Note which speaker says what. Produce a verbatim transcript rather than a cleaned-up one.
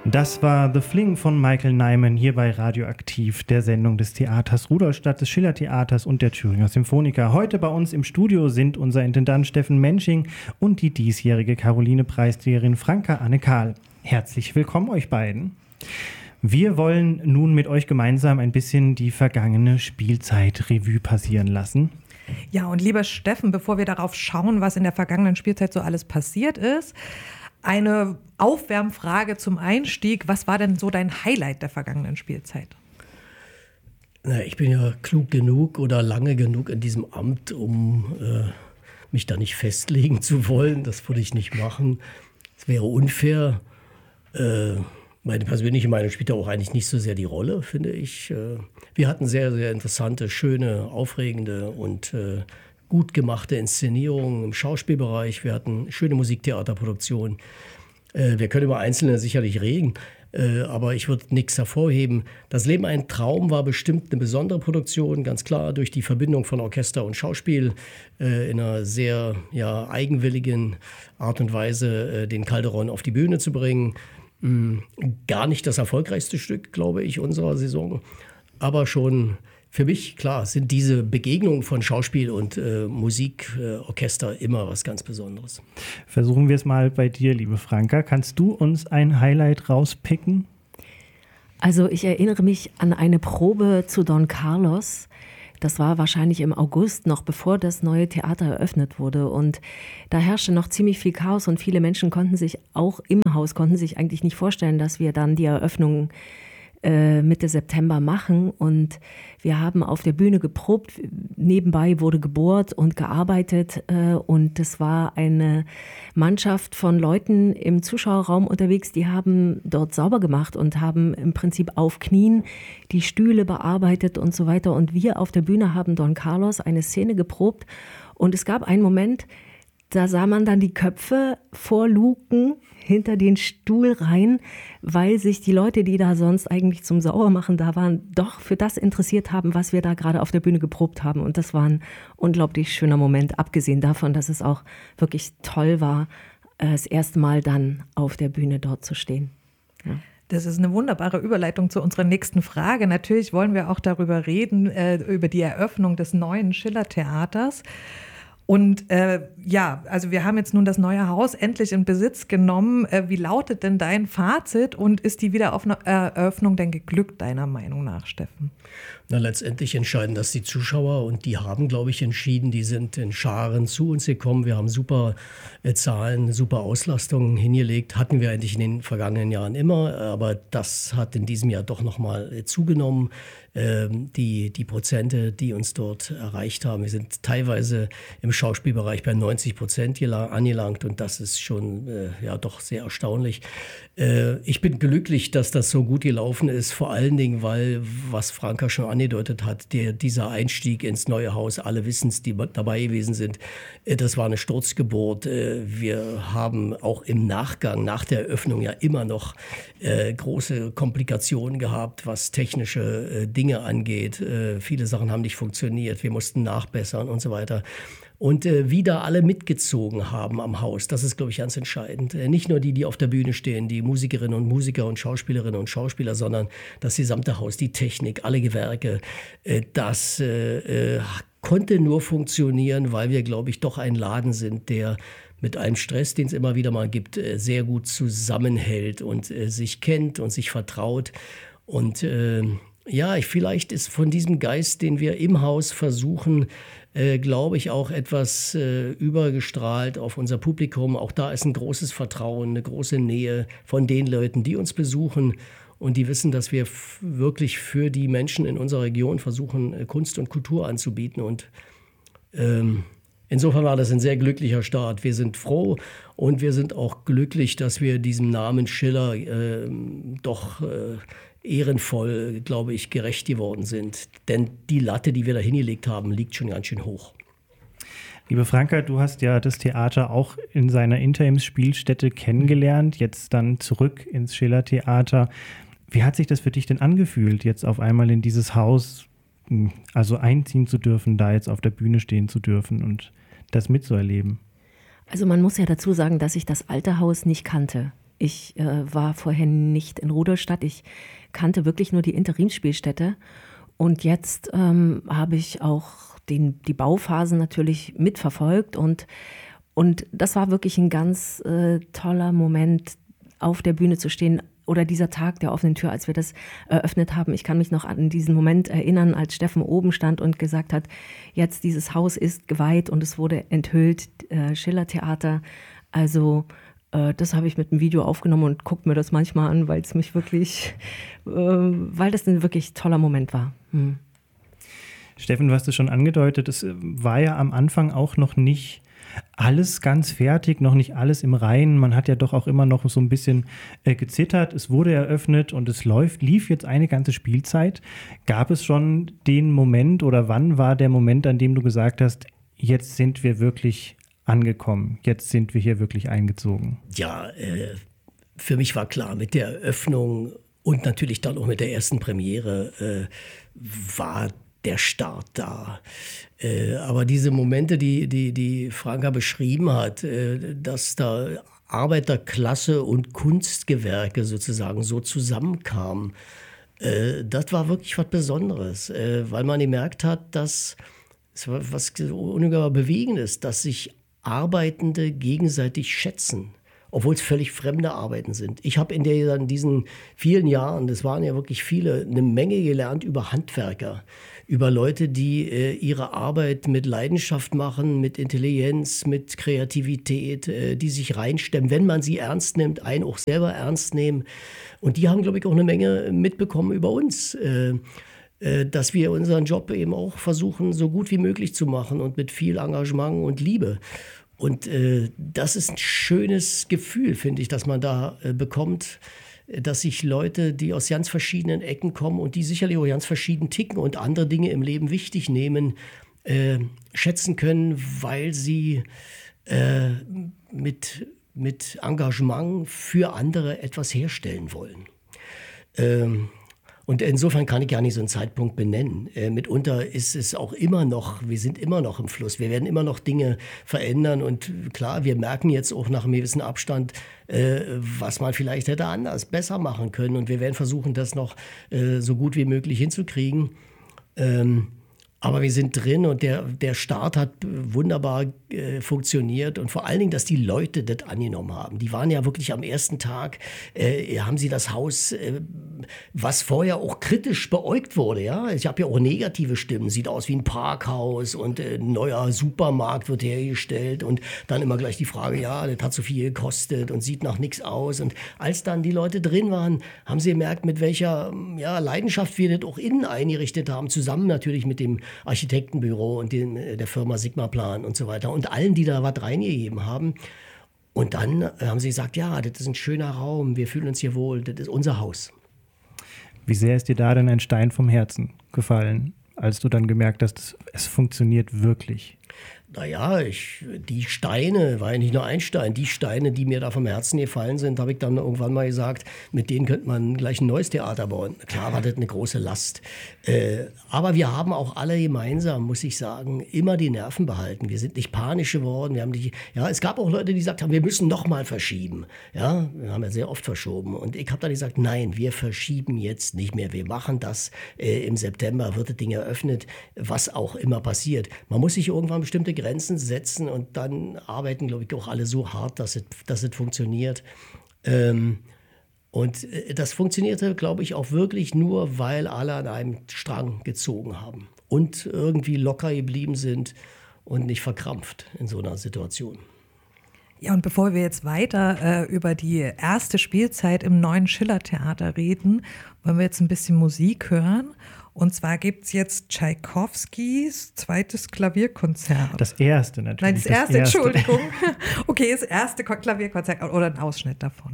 Speaker 1: Das war The Fling von Michael Nyman hier bei Radioaktiv, der Sendung des Theaters Rudolstadt, des Schillertheaters und der Thüringer Symphoniker. Heute bei uns im Studio sind unser Intendant Steffen Mensching und die diesjährige Caroline-Preisträgerin Franka Anne Kahl. Herzlich willkommen euch beiden. Wir wollen nun mit euch gemeinsam ein bisschen die vergangene Spielzeit Revue passieren lassen.
Speaker 2: Ja, und lieber Steffen, bevor wir darauf schauen, was in der vergangenen Spielzeit so alles passiert ist, eine Aufwärmfrage zum Einstieg. Was war denn so dein Highlight der vergangenen Spielzeit?
Speaker 3: Na, ich bin ja klug genug oder lange genug in diesem Amt, um äh, mich da nicht festlegen zu wollen. Das würde ich nicht machen. Es wäre unfair. Äh, meine persönliche Meinung spielt da auch eigentlich nicht so sehr die Rolle, finde ich. Äh, wir hatten sehr, sehr interessante, schöne, aufregende und äh, gut gemachte Inszenierungen im Schauspielbereich. Wir hatten schöne Musiktheaterproduktionen. Äh, wir können über einzelne sicherlich reden, äh, aber ich würde nichts hervorheben. Das Leben ein Traum war bestimmt eine besondere Produktion, ganz klar durch die Verbindung von Orchester und Schauspiel äh, in einer sehr ja, eigenwilligen Art und Weise äh, den Calderon auf die Bühne zu bringen. Mhm. Gar nicht das erfolgreichste Stück, glaube ich, unserer Saison, aber schon für mich, klar, sind diese Begegnungen von Schauspiel und äh, Musik, äh, Orchester immer was ganz Besonderes.
Speaker 1: Versuchen wir es mal bei dir, liebe Franka. Kannst du uns ein Highlight rauspicken?
Speaker 4: Also ich erinnere mich an eine Probe zu Don Carlos. Das war wahrscheinlich im August, noch bevor das neue Theater eröffnet wurde. Und da herrschte noch ziemlich viel Chaos und viele Menschen konnten sich auch im Haus, konnten sich eigentlich nicht vorstellen, dass wir dann die Eröffnung Mitte September machen, und wir haben auf der Bühne geprobt, nebenbei wurde gebohrt und gearbeitet, und es war eine Mannschaft von Leuten im Zuschauerraum unterwegs, die haben dort sauber gemacht und haben im Prinzip auf Knien die Stühle bearbeitet und so weiter, und wir auf der Bühne haben Don Carlos eine Szene geprobt, und es gab einen Moment, da sah man dann die Köpfe vor Luken hinter den Stuhl rein, weil sich die Leute, die da sonst eigentlich zum Saubermachen da waren, doch für das interessiert haben, was wir da gerade auf der Bühne geprobt haben. Und das war ein unglaublich schöner Moment, abgesehen davon, dass es auch wirklich toll war, das erste Mal dann auf der Bühne dort zu stehen. Ja.
Speaker 2: Das ist eine wunderbare Überleitung zu unserer nächsten Frage. Natürlich wollen wir auch darüber reden, äh, über die Eröffnung des neuen Schillertheaters. Und äh, ja, also wir haben jetzt nun das neue Haus endlich in Besitz genommen. Äh, wie lautet denn dein Fazit und ist die Wiedereröffnung denn geglückt, deiner Meinung nach, Steffen?
Speaker 3: Na, letztendlich entscheiden das die Zuschauer, und die haben, glaube ich, entschieden. Die sind in Scharen zu uns gekommen. Wir haben super äh, Zahlen, super Auslastungen hingelegt. Hatten wir eigentlich in den vergangenen Jahren immer, aber das hat in diesem Jahr doch nochmal äh, zugenommen. Ähm, die, die Prozente, die uns dort erreicht haben. Wir sind teilweise im Schauspielbereich bei neunzig Prozent angelangt, und das ist schon äh, ja doch sehr erstaunlich. Äh, ich bin glücklich, dass das so gut gelaufen ist, vor allen Dingen, weil, was Franka schon angedeutet hat, der, dieser Einstieg ins neue Haus, alle wissen es, die dabei gewesen sind, äh, das war eine Sturzgeburt. Äh, wir haben auch im Nachgang, nach der Eröffnung ja immer noch äh, große Komplikationen gehabt, was technische äh, Dinge angeht. Äh, viele Sachen haben nicht funktioniert, wir mussten nachbessern und so weiter. Und äh, wie da alle mitgezogen haben am Haus, das ist, glaube ich, ganz entscheidend. Äh, nicht nur die, die auf der Bühne stehen, die Musikerinnen und Musiker und Schauspielerinnen und Schauspieler, sondern das gesamte Haus, die Technik, alle Gewerke, äh, das äh, äh, konnte nur funktionieren, weil wir, glaube ich, doch ein Laden sind, der mit einem Stress, den es immer wieder mal gibt, äh, sehr gut zusammenhält und äh, sich kennt und sich vertraut. Und äh, ja, ich, vielleicht ist von diesem Geist, den wir im Haus versuchen, äh, glaube ich, auch etwas äh, übergestrahlt auf unser Publikum. Auch da ist ein großes Vertrauen, eine große Nähe von den Leuten, die uns besuchen und die wissen, dass wir f- wirklich für die Menschen in unserer Region versuchen, äh, Kunst und Kultur anzubieten. Und ähm, insofern war das ein sehr glücklicher Start. Wir sind froh und wir sind auch glücklich, dass wir diesem Namen Schiller äh, doch äh, ehrenvoll, glaube ich, gerecht geworden sind. Denn die Latte, die wir da hingelegt haben, liegt schon ganz schön hoch.
Speaker 1: Liebe Franka, du hast ja das Theater auch in seiner Interimsspielstätte kennengelernt, jetzt dann zurück ins Schillertheater. Wie hat sich das für dich denn angefühlt, jetzt auf einmal in dieses Haus, also einziehen zu dürfen, da jetzt auf der Bühne stehen zu dürfen und das mitzuerleben?
Speaker 4: Also man muss ja dazu sagen, dass ich das alte Haus nicht kannte. Ich äh, war vorher nicht in Rudolstadt. Ich kannte wirklich nur die Interimsspielstätte. Und jetzt ähm, habe ich auch den, die Bauphasen natürlich mitverfolgt. Und, und das war wirklich ein ganz äh, toller Moment, auf der Bühne zu stehen. Oder dieser Tag der offenen Tür, als wir das eröffnet haben. Ich kann mich noch an diesen Moment erinnern, als Steffen oben stand und gesagt hat, jetzt dieses Haus ist geweiht und es wurde enthüllt, äh, Schillertheater. Also äh, das habe ich mit dem Video aufgenommen und gucke mir das manchmal an, weil es mich wirklich, äh, weil das ein wirklich toller Moment war. Hm.
Speaker 1: Steffen, du hast es schon angedeutet, es war ja am Anfang auch noch nicht alles ganz fertig, noch nicht alles im Reinen. Man hat ja doch auch immer noch so ein bisschen äh, gezittert. Es wurde eröffnet und es läuft, lief jetzt eine ganze Spielzeit. Gab es schon den Moment oder wann war der Moment, an dem du gesagt hast, jetzt sind wir wirklich angekommen, jetzt sind wir hier wirklich eingezogen?
Speaker 3: Ja, äh, für mich war klar, mit der Eröffnung und natürlich dann auch mit der ersten Premiere äh, war der Start da. Äh, aber diese Momente, die, die, die Franka beschrieben hat, äh, dass da Arbeiterklasse und Kunstgewerke sozusagen so zusammenkamen, äh, das war wirklich was Besonderes, äh, weil man gemerkt hat, dass es was ungeheuer bewegend ist, dass sich Arbeitende gegenseitig schätzen, obwohl es völlig fremde Arbeiten sind. Ich habe in, der, in diesen vielen Jahren, das waren ja wirklich viele, eine Menge gelernt über Handwerker, über Leute, die äh, ihre Arbeit mit Leidenschaft machen, mit Intelligenz, mit Kreativität, äh, die sich reinstemmen, wenn man sie ernst nimmt, einen auch selber ernst nehmen. Und die haben, glaube ich, auch eine Menge mitbekommen über uns, äh, äh, dass wir unseren Job eben auch versuchen, so gut wie möglich zu machen und mit viel Engagement und Liebe. Und äh, das ist ein schönes Gefühl, finde ich, dass man da äh, bekommt, dass sich Leute, die aus ganz verschiedenen Ecken kommen und die sicherlich auch ganz verschieden ticken und andere Dinge im Leben wichtig nehmen, äh, schätzen können, weil sie äh, mit, mit Engagement für andere etwas herstellen wollen. Ähm, Und insofern kann ich gar nicht so einen Zeitpunkt benennen. Äh, mitunter ist es auch immer noch, wir sind immer noch im Fluss. Wir werden immer noch Dinge verändern. Und klar, wir merken jetzt auch nach einem gewissen Abstand, äh, was man vielleicht hätte anders, besser machen können. Und wir werden versuchen, das noch äh, so gut wie möglich hinzukriegen. Ähm, Aber wir sind drin und der, der Start hat wunderbar äh, funktioniert und vor allen Dingen, dass die Leute das angenommen haben. Die waren ja wirklich am ersten Tag, äh, haben sie das Haus, äh, was vorher auch kritisch beäugt wurde. Ja? Ich habe ja auch negative Stimmen, sieht aus wie ein Parkhaus und äh, ein neuer Supermarkt wird hergestellt und dann immer gleich die Frage, ja, das hat so viel gekostet und sieht nach nichts aus. Und als dann die Leute drin waren, haben sie gemerkt, mit welcher ja, Leidenschaft wir das auch innen eingerichtet haben, zusammen natürlich mit dem Architektenbüro und den, der Firma Sigma Plan und so weiter und allen, die da was reingegeben haben. Und dann haben sie gesagt, ja, das ist ein schöner Raum, wir fühlen uns hier wohl, das ist unser Haus.
Speaker 1: Wie sehr ist dir da denn ein Stein vom Herzen gefallen, als du dann gemerkt hast, es funktioniert wirklich?
Speaker 3: Naja, ich, die Steine, war ja nicht nur ein Stein, die Steine, die mir da vom Herzen gefallen sind, habe ich dann irgendwann mal gesagt, mit denen könnte man gleich ein neues Theater bauen. Klar war das eine große Last. Äh, aber wir haben auch alle gemeinsam, muss ich sagen, immer die Nerven behalten. Wir sind nicht panisch geworden. Wir haben die, ja, es gab auch Leute, die gesagt haben, wir müssen noch mal verschieben. Ja, wir haben ja sehr oft verschoben. Und ich habe dann gesagt, nein, wir verschieben jetzt nicht mehr. Wir machen das. Äh, Im September wird das Ding eröffnet, was auch immer passiert. Man muss sich irgendwann bestimmte Grenzen setzen und dann arbeiten, glaube ich, auch alle so hart, dass es, dass es funktioniert. Ähm, und das funktionierte, glaube ich, auch wirklich nur, weil alle an einem Strang gezogen haben und irgendwie locker geblieben sind und nicht verkrampft in so einer Situation.
Speaker 2: Ja, und bevor wir jetzt weiter äh, über die erste Spielzeit im neuen Schillertheater reden, wollen wir jetzt ein bisschen Musik hören. Und zwar gibt es jetzt Tschaikowskis zweites Klavierkonzert.
Speaker 1: Das erste natürlich.
Speaker 2: Nein, das erste, das erste. Entschuldigung. Okay, das erste Klavierkonzert oder ein Ausschnitt davon.